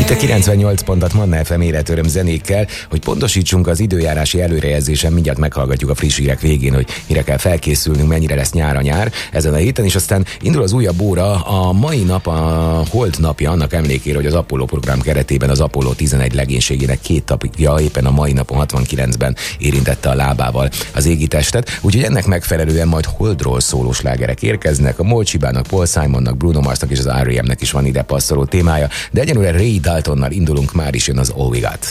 Itt a 98 pontot Manna FM életöröm zenékkel, hogy pontosítsunk az időjárási előrejelzésen, mindjárt meghallgatjuk a friss hírek végén, hogy mire kell felkészülnünk, mennyire lesz nyár a nyár ezen a héten, és aztán indul az újabb óra. A mai nap a Hold napja, annak emlékére, hogy az Apollo program keretében az Apollo 11 legénységének 2 tagja éppen a mai napon 69-ben érintette a lábával az égitestet, úgyhogy ennek megfelelően majd Holdról szóló slágerek érkeznek. A Molcsibának, Paul Simonnak, Bruno Marsnak és az R.E.M.nek is van ide passzoló témája, de egyenlőre Ray Daltonnal indulunk, már is jön az All We Got.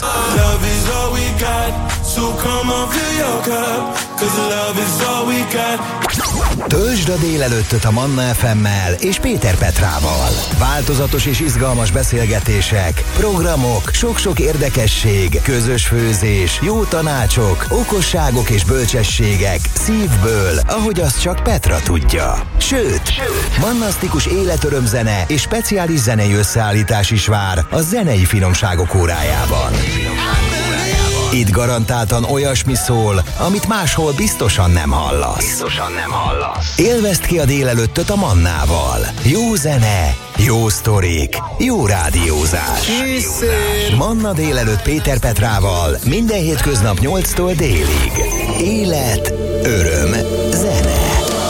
Töltsd a délelőttöt a Manna FM-mel és Péter Petrával. Változatos és izgalmas beszélgetések, programok, sok-sok érdekesség, közös főzés, jó tanácsok, okosságok és bölcsességek szívből, ahogy azt csak Petra tudja. Sőt, mannasztikus életörömzene és speciális zenei összeállítás is vár a zenei finomságok órájában. Itt garantáltan olyasmi szól, amit máshol biztosan nem hallasz. Élvezd ki a délelőttöt a Mannával. Jó zene, jó sztorik, jó rádiózás. Manna délelőtt Péter Petrával minden hétköznap 8-tól délig. Élet, öröm, zene.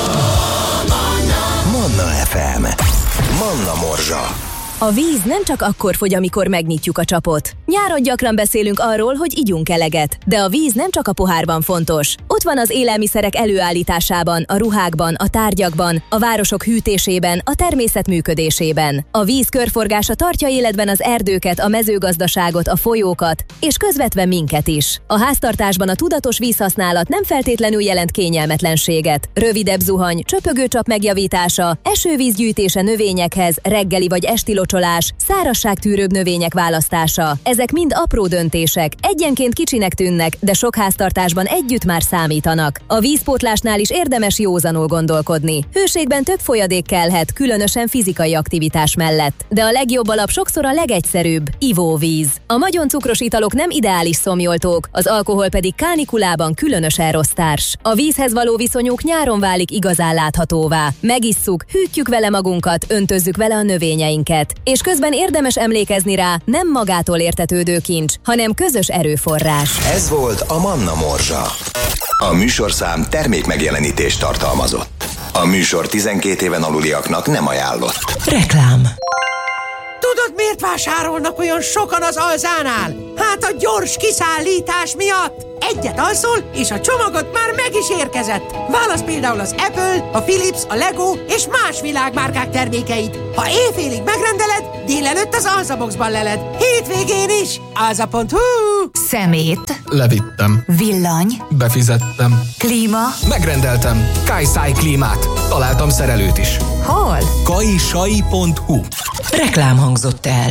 Manna FM. Manna Morzsa. A víz nem csak akkor fogy, amikor megnyitjuk a csapot. Nyáron gyakran beszélünk arról, hogy igyunk eleget, de a víz nem csak a pohárban fontos. Ott van az élelmiszerek előállításában, a ruhákban, a tárgyakban, a városok hűtésében, a természet működésében. A víz körforgása tartja életben az erdőket, a mezőgazdaságot, a folyókat, és közvetve minket is. A háztartásban a tudatos vízhasználat nem feltétlenül jelent kényelmetlenséget. Rövidebb zuhany, csöpögőcsap megjavítása, esővízgyűjtése növényekhez, reggeli vagy esti locsolás, szárazságtűrőbb növények választása. Ezek mind apró döntések, egyenként kicsinek tűnnek, de sok háztartásban együtt már számítanak. A vízpótlásnál is érdemes józanul gondolkodni. Hőségben több folyadék kellhet, különösen fizikai aktivitás mellett. De a legjobb alap sokszor a legegyszerűbb, ivóvíz. A nagyon cukros italok nem ideális szomjoltók, az alkohol pedig kánikulában különösen rossz társ. A vízhez való viszonyuk nyáron válik igazán láthatóvá. Megisszuk, hűtjük vele magunkat, öntözzük vele a növényeinket. És közben érdemes emlékezni rá, nem magától értetődő kincs, hanem közös erőforrás. Ez volt a Manna Morzsa. A műsorszám termékmegjelenítést tartalmazott. A műsor 12 éven aluliaknak nem ajánlott. Reklám. Tudod, miért vásárolnak olyan sokan az Alzánál? Hát a gyors kiszállítás miatt! Egyet alszol, és a csomagod már meg is érkezett. Válasz például az Apple, a Philips, a Lego és más világmárkák termékeit. Ha éjfélig megrendeled, délelőtt az Alzaboxban leled. Hétvégén is. Alza.hu. Szemét. Levittem. Villany. Befizettem. Klíma. Megrendeltem. Kajszáj klímát. Találtam szerelőt is. Hol? Kajsai.hu. Reklám hangzott el.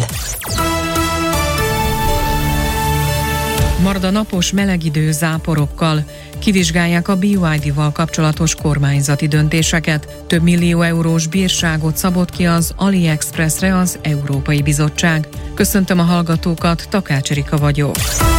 Marad a napos melegidő záporokkal. Kivizsgálják a BYD-val kapcsolatos kormányzati döntéseket. Több millió eurós bírságot szabott ki az AliExpressre az Európai Bizottság. Köszöntöm a hallgatókat, Takács Erika vagyok.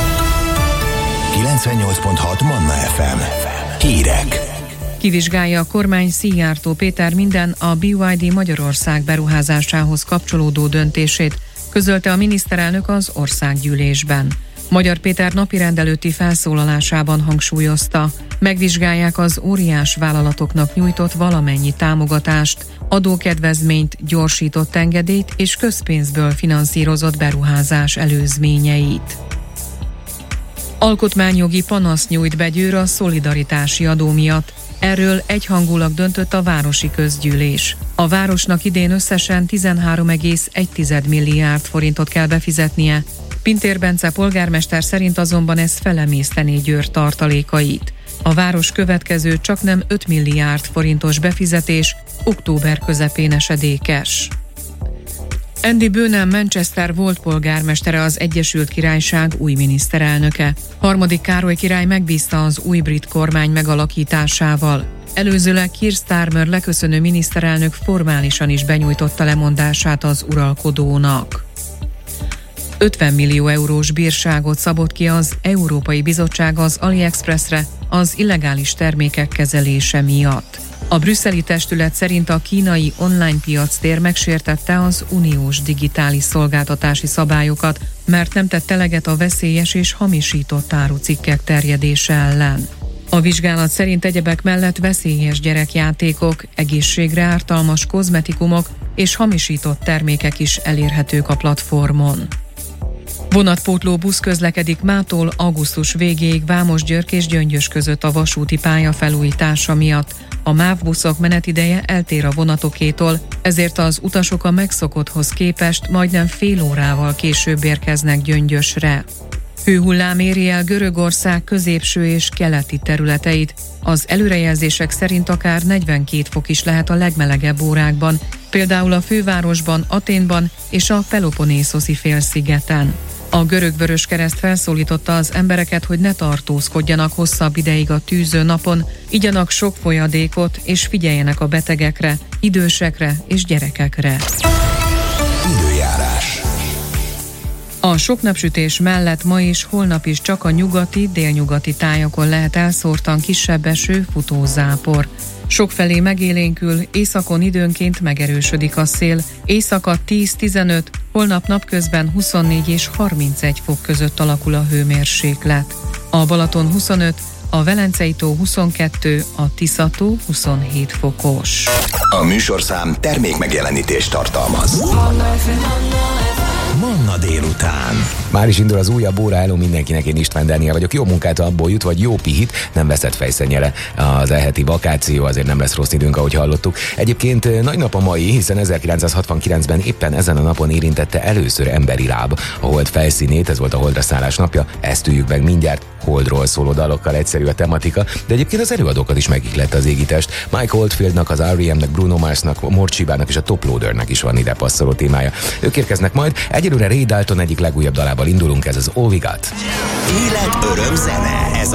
98.6 Manna FM. Hírek. Kivizsgálja a kormány Szijjártó Péter minden a BYD Magyarország beruházásához kapcsolódó döntését, közölte a miniszterelnök az országgyűlésben. Magyar Péter napirend előtti felszólalásában hangsúlyozta, megvizsgálják az óriás vállalatoknak nyújtott valamennyi támogatást, adókedvezményt, gyorsított engedélyt és közpénzből finanszírozott beruházás előzményeit. Alkotmányjogi panasz nyújt be Győr a szolidaritási adó miatt. Erről egyhangulag döntött a városi közgyűlés. A városnak idén összesen 13,1 milliárd forintot kell befizetnie. Pintér Bence polgármester szerint azonban ez felemésztené Győr tartalékait. A város következő csaknem 5 milliárd forintos befizetés október közepén esedékes. Andy Burnham Manchester volt polgármestere, az Egyesült Királyság új miniszterelnöke. Harmadik Károly király megbízta az új brit kormány megalakításával. Előzőleg Keir Starmer leköszönő miniszterelnök formálisan is benyújtotta lemondását az uralkodónak. 50 millió eurós bírságot szabott ki az Európai Bizottság az AliExpressre az illegális termékek kezelése miatt. A brüsszeli testület szerint a kínai online piactér megsértette az uniós digitális szolgáltatási szabályokat, mert nem tett eleget a veszélyes és hamisított árucikkek terjedése ellen. A vizsgálat szerint egyebek mellett veszélyes gyerekjátékok, egészségre ártalmas kozmetikumok és hamisított termékek is elérhetők a platformon. Vonatpótló busz közlekedik mától augusztus végéig Vámosgyörgy és Gyöngyös között a vasúti pálya felújítása miatt. A MÁV buszok menetideje eltér a vonatokétól, ezért az utasok a megszokotthoz képest majdnem fél órával később érkeznek Gyöngyösre. Hőhullám éri el Görögország középső és keleti területeit. Az előrejelzések szerint akár 42 fok is lehet a legmelegebb órákban, például a fővárosban, Athénban és a Peloponnészoszi félszigeten. A görög Vöröskereszt felszólította az embereket, hogy ne tartózkodjanak hosszabb ideig a tűző napon, igyanak sok folyadékot és figyeljenek a betegekre, idősekre és gyerekekre. Időjárás. A sok napsütés mellett ma és holnap is csak a nyugati, délnyugati tájakon lehet elszórtan kisebb eső, futózápor. Sokfelé megélénkül, északon időnként megerősödik a szél, éjszaka 10-15, holnap napközben 24 és 31 fok között alakul a hőmérséklet. A Balaton 25, a Velencei-tó 22, a Tisza-tó 27 fokos. A műsorszám termékmegjelenítést tartalmaz. Manna délután. Már is indul az újabb óra, hello mindenkinek, én István Dániel vagyok. Jó munkát abból jut, vagy jó pihit, nem veszett fejszennyele. Az elheti vakáció, azért nem lesz rossz időnk, ahogy hallottuk. Egyébként nagy nap a mai, hiszen 1969-ben éppen ezen a napon érintette először emberi láb a hold felszínét, ez volt a holdra szállás napja, ezt tűjjük meg mindjárt. Holdról szóló dalokkal egyszerű a tematika, de egyébként az előadókat is megihlette az égitest. Mike Oldfieldnak, az R.E.M.-nek, Bruno Marsnak, Morcsibának és a Top Loadernek is van ide passzoló témája. Ők érkeznek majd. Egyelőre Ray Dalton egyik legújabb dalával indulunk, ez az All We Got. Élet, öröm, zene, ez